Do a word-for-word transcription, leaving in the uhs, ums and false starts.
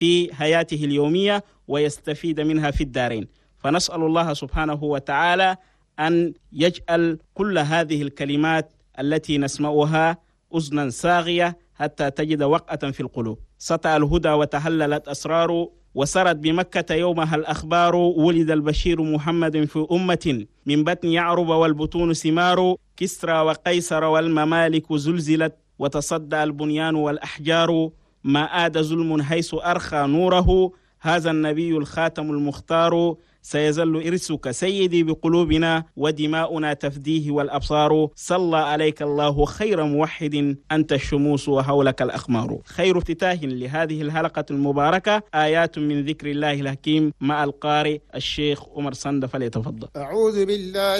في حياته اليومية ويستفيد منها في الدارين. فنسأل الله سبحانه وتعالى أن يجعل كل هذه الكلمات التي نسمعها أذنا صاغية حتى تجد وقعة في القلوب. سطع الهدى وتهللت أسرار، وسرت بمكة يومها الأخبار. ولد البشير محمد في أمة من بطن يعرب والبطون سمار. كسرى وقيصر والممالك زلزلت، وتصدى البنيان والأحجار. ما آد ظلم حيث أرخى نوره، هذا النبي الخاتم المختار. سيظل إرثك سيدي بقلوبنا، ودماؤنا تفديه والأبصار. صلى عليك الله خير موحد، أنت الشموس وحولك الأخمار. خير افتتاح لهذه الحلقة المباركة آيات من ذكر الله الحكيم مع القارئ الشيخ عمر صندة، فليتفضل. أعوذ بالله